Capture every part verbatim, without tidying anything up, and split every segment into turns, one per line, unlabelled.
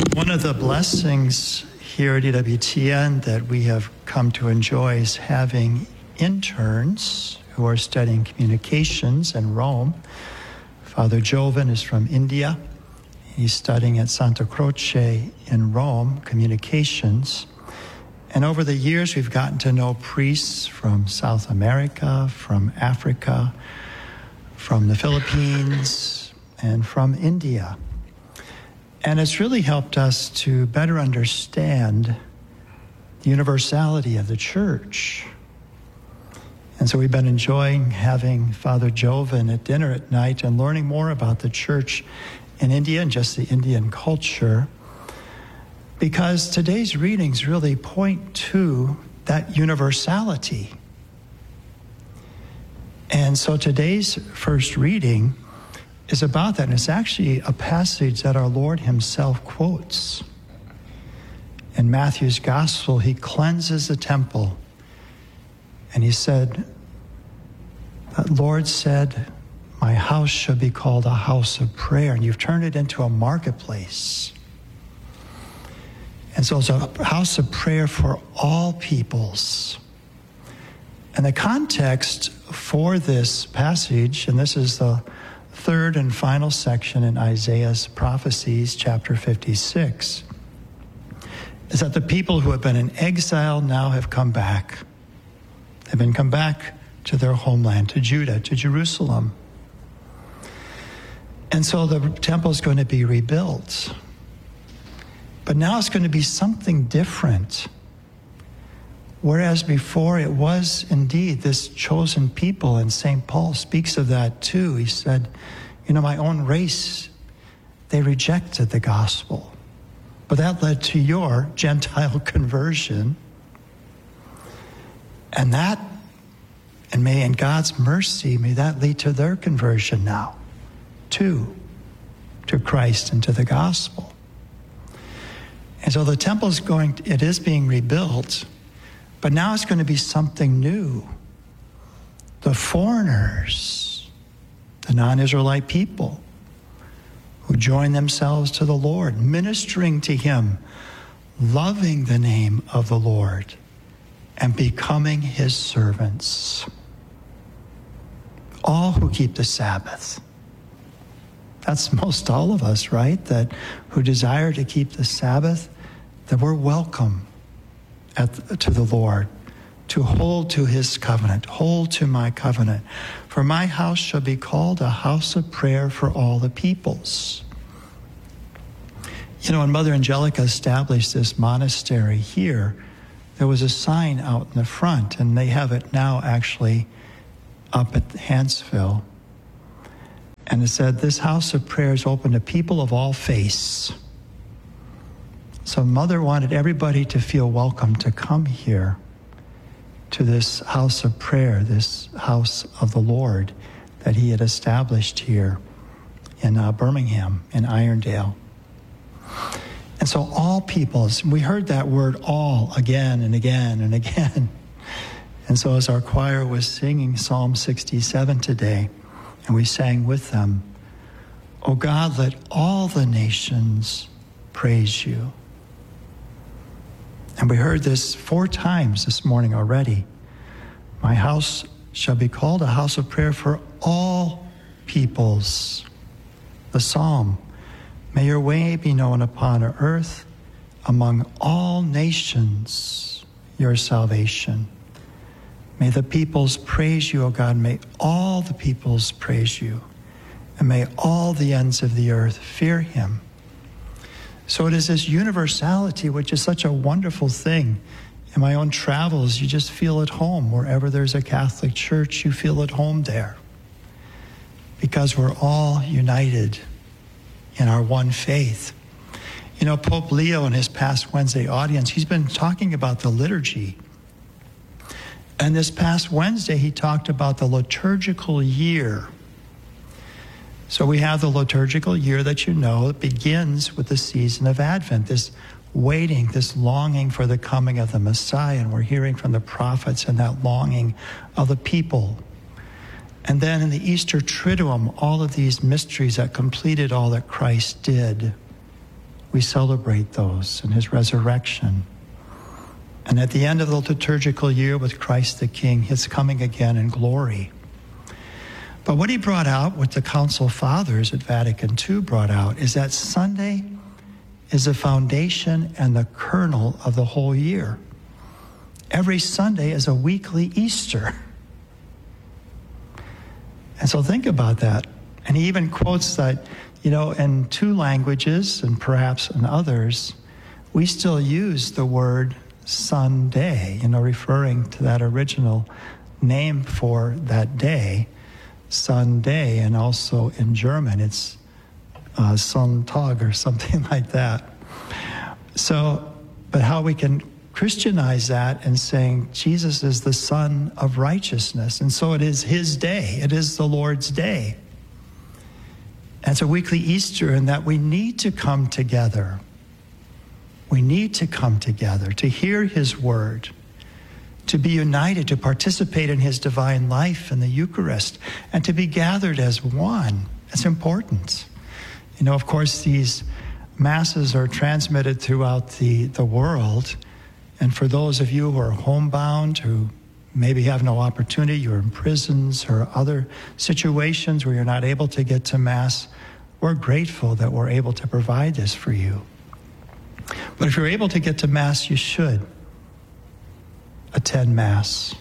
One of the blessings here at E W T N that we have come to enjoy is having interns who are studying communications in Rome. Father Jovan is from India. He's studying at Santa Croce in Rome, communications. And over the years, we've gotten to know priests from South America, from Africa, from the Philippines, and from India. And it's really helped us to better understand the universality of the church. And so we've been enjoying having Father Jovan at dinner at night and learning more about the church in India and just the Indian culture, because today's readings really point to that universality. And so today's first reading is about that, and it's actually a passage that our Lord himself quotes. In Matthew's gospel, he cleanses the temple, and he said, the Lord said, my house shall be called a house of prayer, and you've turned it into a marketplace. And so it's a house of prayer for all peoples. And the context for this passage, and this is the third and final section in Isaiah's prophecies, chapter fifty-six, is that the people who have been in exile now have come back. They've been come back to their homeland, to Judah, to Jerusalem. And so the temple is going to be rebuilt. But now it's going to be something different. Whereas before it was indeed this chosen people, and Saint Paul speaks of that too. He said, you know, my own race, they rejected the gospel. But that led to your Gentile conversion. And that, and may in God's mercy, may that lead to their conversion now, too, to Christ and to the gospel. And so the temple is going, it is being rebuilt, but now it's going to be something new. The foreigners, the non-Israelite people who join themselves to the Lord, ministering to him, loving the name of the Lord, and becoming his servants. All who keep the Sabbath. That's most all of us, right? That who desire to keep the Sabbath, that we're welcome at the, to the Lord, to hold to his covenant, hold to my covenant. For my house shall be called a house of prayer for all the peoples. You know, when Mother Angelica established this monastery here, there was a sign out in the front, and they have it now actually up at Hansville. And it said, this house of prayer is open to people of all faiths. So Mother wanted everybody to feel welcome to come here to this house of prayer, this house of the Lord that he had established here in uh, Birmingham, in Irondale. And so all peoples, we heard that word all again and again and again. And so as our choir was singing Psalm sixty-seven today, and we sang with them, "O God, let all the nations praise you." And we heard this four times this morning already. My house shall be called a house of prayer for all peoples. The psalm, may your way be known upon earth, among all nations, your salvation. May the peoples praise you, O God. May all the peoples praise you. And may all the ends of the earth fear him. So it is this universality, which is such a wonderful thing. In my own travels, you just feel at home. Wherever there's a Catholic church, you feel at home there. Because we're all united in our one faith. You know, Pope Leo in his past Wednesday audience, he's been talking about the liturgy. And this past Wednesday, he talked about the liturgical year. So we have the liturgical year that you know that begins with the season of Advent, this waiting, this longing for the coming of the Messiah. And we're hearing from the prophets and that longing of the people. And then in the Easter Triduum, all of these mysteries that completed all that Christ did. we celebrate those and his resurrection. And at the end of the liturgical year with Christ the King, his coming again in glory. But what he brought out, what the Council Fathers at Vatican Two brought out, is that Sunday is the foundation and the kernel of the whole year. Every Sunday is a weekly Easter. And so think about that. And he even quotes that, you know, in two languages and perhaps in others, we still use the word Sunday, you know, referring to that original name for that day, Sunday, and also in German, it's uh, Sonntag or something like that. So, but how we can Christianize that and saying Jesus is the Son of righteousness, and so it is his day. It is the Lord's day. And it's a weekly Easter in that we need to come together. We need to come together to hear his word, to be united, to participate in his divine life in the Eucharist, and to be gathered as one. It's important. You know, of course, these masses are transmitted throughout the, the world. And for those of you who are homebound, who maybe have no opportunity, you're in prisons or other situations where you're not able to get to Mass, we're grateful that we're able to provide this for you. But if you're able to get to Mass, you should attend Mass,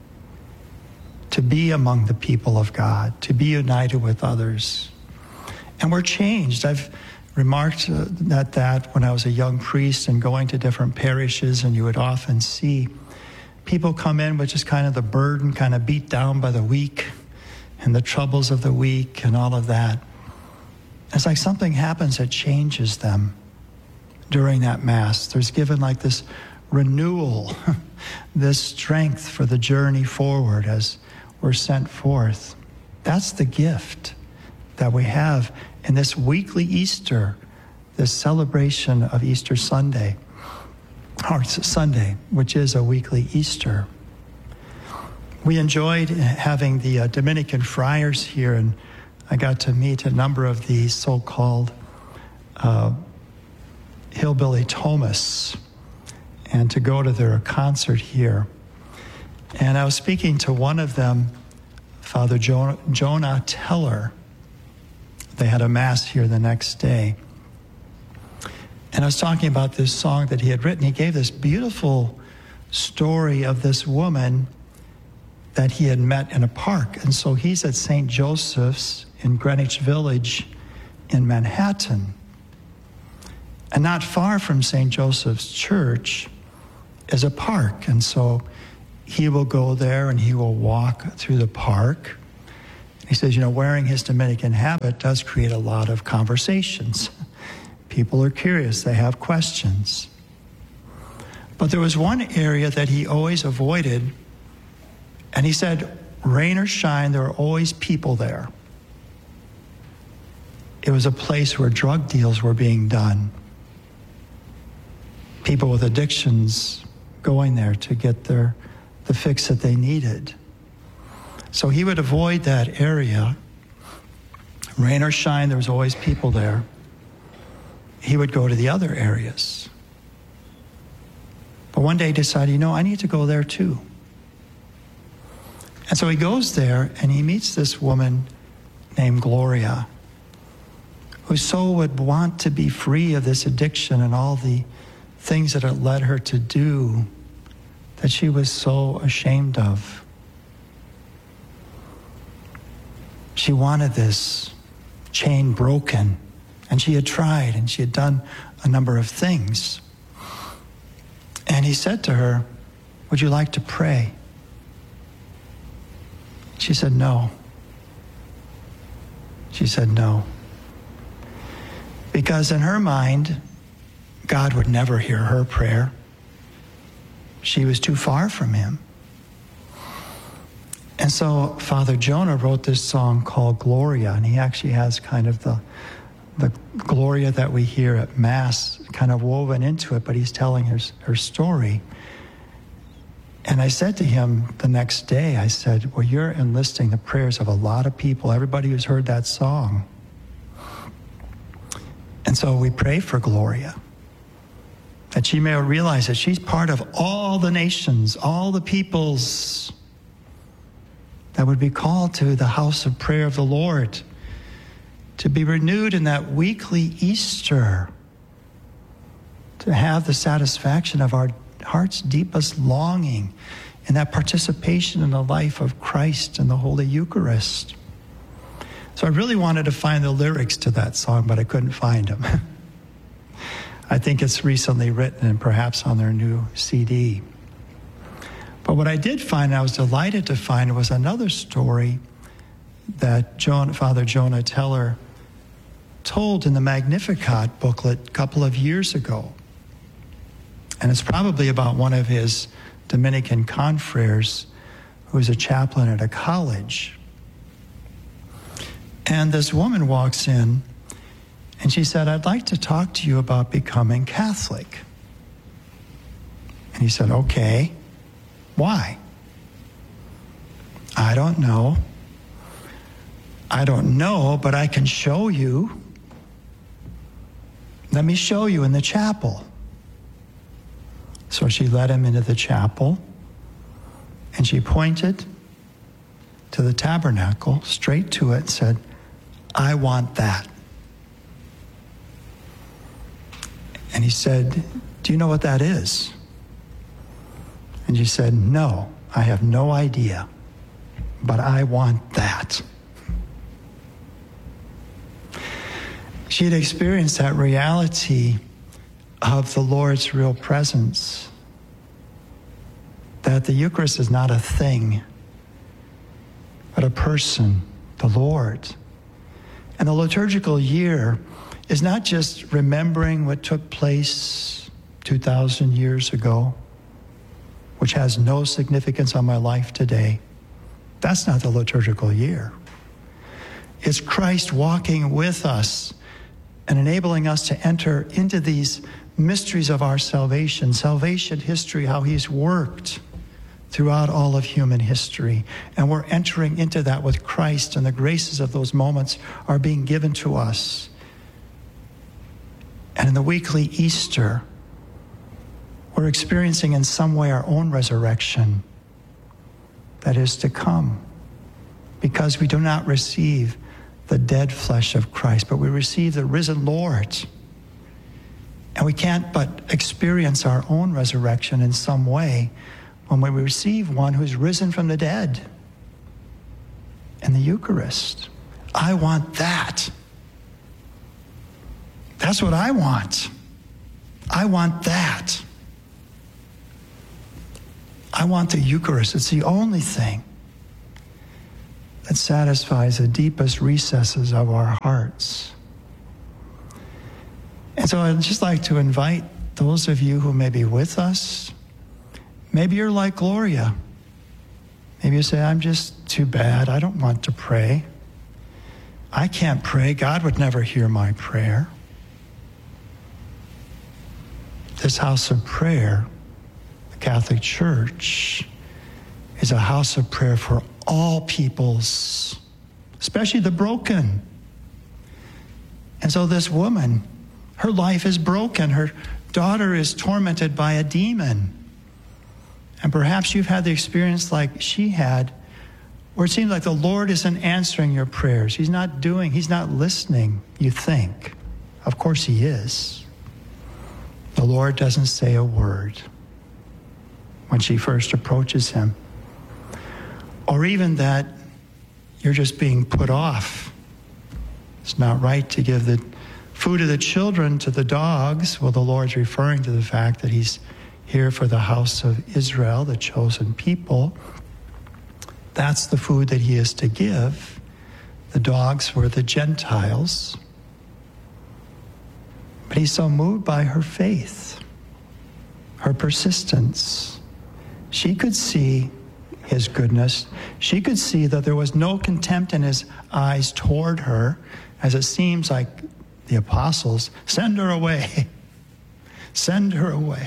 to be among the people of God, to be united with others. And we're changed. I've remarked uh, at that when I was a young priest and going to different parishes, and you would often see people come in with just kind of the burden, kind of beat down by the week and the troubles of the week and all of that. It's like something happens that changes them during that Mass. There's given like this renewal, this strength for the journey forward as we're sent forth. That's the gift that we have in this weekly Easter, this celebration of Easter Sunday, or Sunday, which is a weekly Easter. We enjoyed having the uh, Dominican friars here, and I got to meet a number of the so-called uh, hillbilly Thomas, and to go to their concert here. And I was speaking to one of them, Father jo- Jonah Teller. They had a Mass here the next day. And I was talking about this song that he had written. He gave this beautiful story of this woman that he had met in a park. And so he's at Saint Joseph's in Greenwich Village in Manhattan. And not far from Saint Joseph's Church is a park. And so he will go there and he will walk through the park. He says, you know, wearing his Dominican habit does create a lot of conversations. People are curious. They have questions. But there was one area that he always avoided, and he said, rain or shine, there are always people there. It was a place where drug deals were being done. People with addictions going there to get their the fix that they needed. So he would avoid that area. Rain or shine, there was always people there. He would go to the other areas. But one day he decided, you know, I need to go there too. And so he goes there and he meets this woman named Gloria, who so would want to be free of this addiction and all the things that it led her to do that she was so ashamed of. She wanted this chain broken, and she had tried, and she had done a number of things. And he said to her, would you like to pray? She said, no. She said, no. Because in her mind, God would never hear her prayer. She was too far from him. And so Father Jonah wrote this song called Gloria, and he actually has kind of the the Gloria that we hear at Mass kind of woven into it, but he's telling her, her story. And I said to him the next day, I said, well, you're enlisting the prayers of a lot of people, everybody who's heard that song. And And so we pray for Gloria, that she may realize that she's part of all the nations, all the peoples that would be called to the house of prayer of the Lord, to be renewed in that weekly Easter, to have the satisfaction of our heart's deepest longing and that participation in the life of Christ in the Holy Eucharist. So I really wanted to find the lyrics to that song, but I couldn't find them. I think it's recently written and perhaps on their new C D. But what I did find, and I was delighted to find, was another story that John, Father Jonah Teller told in the Magnificat booklet a couple of years ago. And it's probably about one of his Dominican confreres who was a chaplain at a college. And this woman walks in and she said, "I'd like to talk to you about becoming Catholic." And he said, "Okay, why?" "I don't know. I don't know, but I can show you. Let me show you in the chapel." So she led him into the chapel, and she pointed to the tabernacle, straight to it, and said, "I want that." And he said, "Do you know what that is?" And she said, "No, I have no idea, but I want that." She had experienced that reality of the Lord's real presence, that the Eucharist is not a thing, but a person, the Lord. And the liturgical year is not just remembering what took place two thousand years ago, which has no significance on my life today. That's not the liturgical year. It's Christ walking with us and enabling us to enter into these mysteries of our salvation, salvation history, how he's worked throughout all of human history. And we're entering into that with Christ, and the graces of those moments are being given to us. And in the weekly Easter, we're experiencing in some way our own resurrection that is to come, because we do not receive the dead flesh of Christ, but we receive the risen Lord. And we can't but experience our own resurrection in some way when we receive one who's risen from the dead in the Eucharist. I want that. That's what I want. I want that. I want the Eucharist. It's the only thing that satisfies the deepest recesses of our hearts. And so I'd just like to invite those of you who may be with us. Maybe you're like Gloria. Maybe you say, "I'm just too bad. I don't want to pray. I can't pray. God would never hear my prayer." This house of prayer, the Catholic Church, is a house of prayer for all peoples, especially the broken. And so this woman, her life is broken. Her daughter is tormented by a demon. And perhaps you've had the experience like she had, where it seems like the Lord isn't answering your prayers. He's not doing, he's not listening, you think. Of course he is. The Lord doesn't say a word when she first approaches him. Or even that you're just being put off. It's not right to give the food of the children to the dogs. Well, the Lord's referring to the fact that he's here for the house of Israel, the chosen people. That's the food that he is to give. The dogs were the Gentiles. But he's so moved by her faith, her persistence. She could see his goodness. She could see that there was no contempt in his eyes toward her, as it seems like the apostles, "Send her away. Send her away."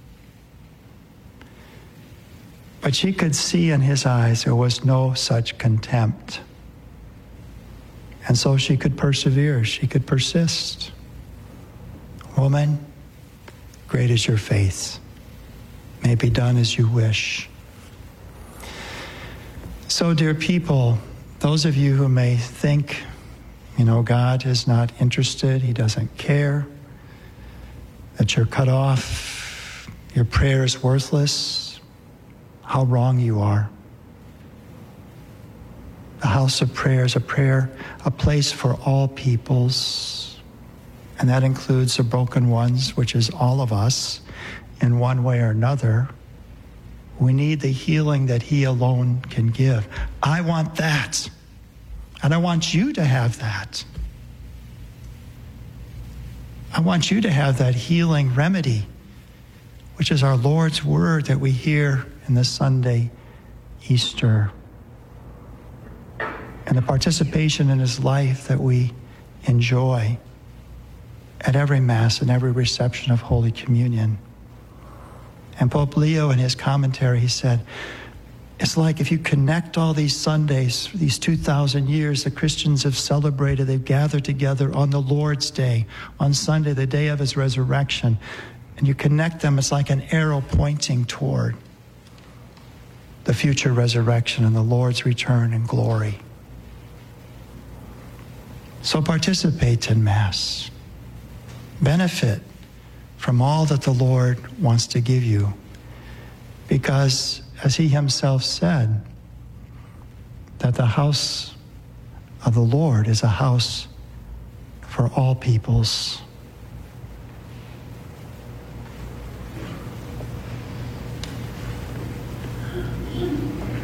But she could see in his eyes there was no such contempt. And so she could persevere. She could persist. Woman, great is your faith. May it be done as you wish. So, dear people, those of you who may think, you know, God is not interested, he doesn't care, that you're cut off, your prayer is worthless, how wrong you are. The house of prayer is a prayer, a place for all peoples, and that includes the broken ones, which is all of us, in one way or another. We need the healing that he alone can give. I want that. And I want you to have that. I want you to have that healing remedy, which is our Lord's word that we hear in the Sunday Easter, and the participation in his life that we enjoy at every Mass and every reception of Holy Communion. And Pope Leo, in his commentary, he said, it's like if you connect all these Sundays, these two thousand years the Christians have celebrated, they've gathered together on the Lord's Day, on Sunday, the day of his resurrection, and you connect them, it's like an arrow pointing toward the future resurrection and the Lord's return in glory. So participate in Mass. Benefit from all that the Lord wants to give you, because as he himself said, that the house of the Lord is a house for all peoples.